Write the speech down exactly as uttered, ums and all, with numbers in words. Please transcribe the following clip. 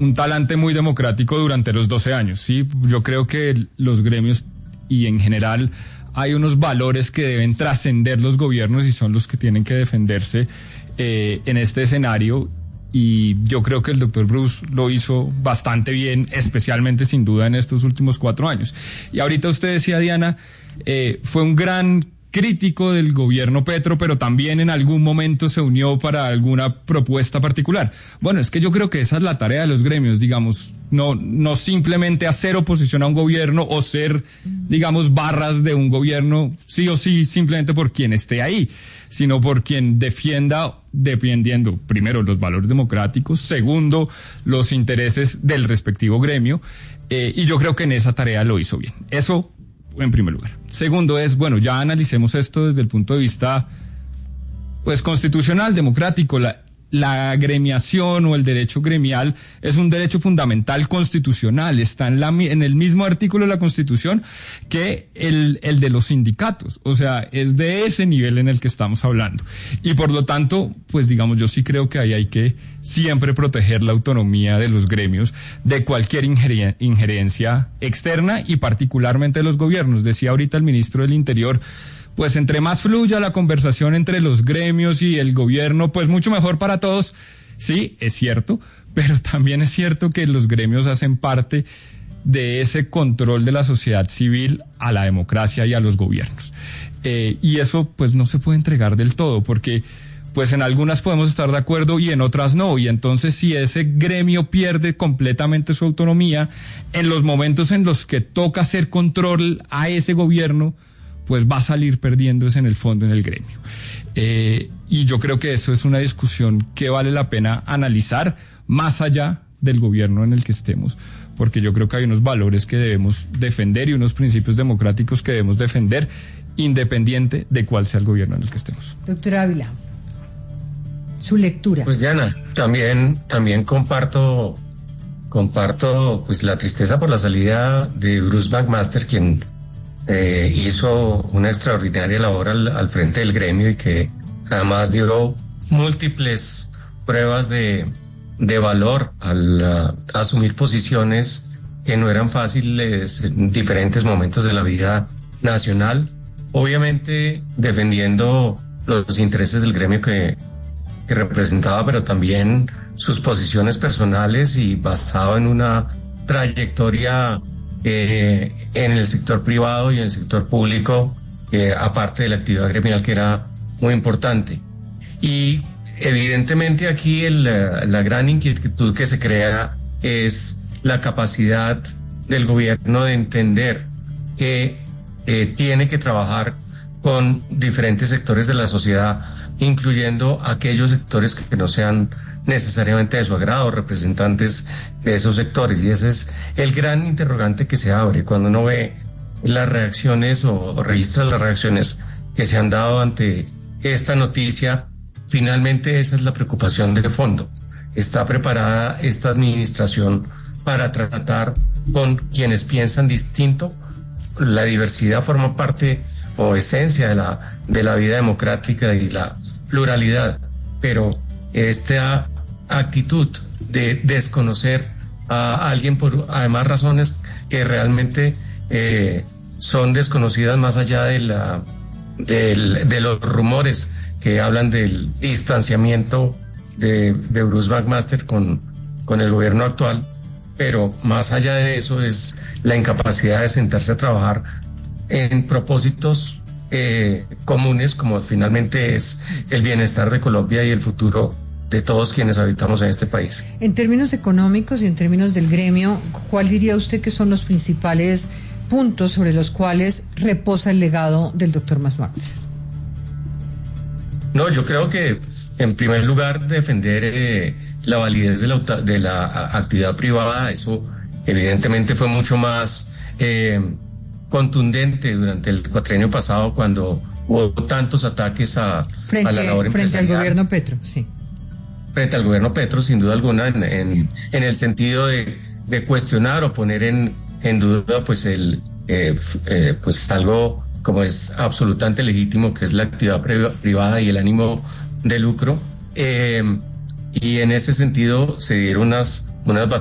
un talante muy democrático durante los doce años, ¿sí? Yo creo que los gremios y en general hay unos valores que deben trascender los gobiernos y son los que tienen que defenderse eh, en este escenario. Y yo creo que el doctor Bruce lo hizo bastante bien, especialmente sin duda en estos últimos cuatro años. Y ahorita usted decía, Diana, eh, fue un gran crítico del gobierno Petro, pero también en algún momento se unió para alguna propuesta particular. Bueno, es que yo creo que esa es la tarea de los gremios, digamos, no, no simplemente hacer oposición a un gobierno o ser, digamos, barras de un gobierno, sí o sí, simplemente por quien esté ahí, sino por quien defienda, dependiendo, primero, los valores democráticos, segundo, los intereses del respectivo gremio, eh, y yo creo que en esa tarea lo hizo bien. Eso en primer lugar. Segundo es, bueno, ya analicemos esto desde el punto de vista, pues, constitucional, democrático. La, la agremiación o el derecho gremial es un derecho fundamental constitucional, está en, la, en el mismo artículo de la Constitución que el, el de los sindicatos, o sea, es de ese nivel en el que estamos hablando. Y por lo tanto, pues digamos, yo sí creo que ahí hay que siempre proteger la autonomía de los gremios de cualquier ingeren- injerencia externa y particularmente de los gobiernos. Decía ahorita el ministro del Interior, pues entre más fluya la conversación entre los gremios y el gobierno, pues mucho mejor para todos. Sí, es cierto, pero también es cierto que los gremios hacen parte de ese control de la sociedad civil a la democracia y a los gobiernos. Eh, y eso pues no se puede entregar del todo, porque pues en algunas podemos estar de acuerdo y en otras no, y entonces si ese gremio pierde completamente su autonomía, en los momentos en los que toca hacer control a ese gobierno, pues va a salir perdiéndose en el fondo en el gremio. Eh, y yo creo que eso es una discusión que vale la pena analizar más allá del gobierno en el que estemos, porque yo creo que hay unos valores que debemos defender y unos principios democráticos que debemos defender independiente de cuál sea el gobierno en el que estemos. Doctora Ávila, su lectura. Pues Diana, también, también comparto, comparto pues la tristeza por la salida de Bruce McMaster, quien Eh, hizo una extraordinaria labor al, al frente del gremio y que además dio múltiples pruebas de, de valor al uh, asumir posiciones que no eran fáciles en diferentes momentos de la vida nacional, obviamente defendiendo los intereses del gremio que, que representaba, pero también sus posiciones personales y basado en una trayectoria Eh, en el sector privado y en el sector público, eh, aparte de la actividad gremial que era muy importante. Y evidentemente aquí el, la gran inquietud que se crea es la capacidad del gobierno de entender que eh, tiene que trabajar con diferentes sectores de la sociedad, incluyendo aquellos sectores que no sean necesariamente de su agrado, representantes de esos sectores, y ese es el gran interrogante que se abre cuando uno ve las reacciones o, o registra las reacciones que se han dado ante esta noticia. Finalmente esa es la preocupación de fondo. ¿Está preparada esta administración para tratar con quienes piensan distinto? La diversidad forma parte o esencia de la, de la vida democrática y la pluralidad, pero esta actitud de desconocer a alguien por además razones que realmente eh, son desconocidas más allá de la de, de los rumores que hablan del distanciamiento de, de Bruce McMaster con, con el gobierno actual, pero más allá de eso es la incapacidad de sentarse a trabajar en propósitos eh, comunes, como finalmente es el bienestar de Colombia y el futuro de todos quienes habitamos en este país. En términos económicos y en términos del gremio, ¿cuál diría usted que son los principales puntos sobre los cuales reposa el legado del doctor McMaster? No, yo creo que en primer lugar defender eh, la validez de la, de la actividad privada. Eso evidentemente fue mucho más eh, contundente durante el cuatrienio pasado, cuando hubo tantos ataques a, frente, a la labor frente empresarial. al gobierno Petro, sí. Frente al gobierno Petro, sin duda alguna, en, en, en el sentido de, de cuestionar o poner en, en duda pues el eh, eh, pues algo como es absolutamente legítimo, que es la actividad privada y el ánimo de lucro. Eh, y en ese sentido se dieron unas, unas batallas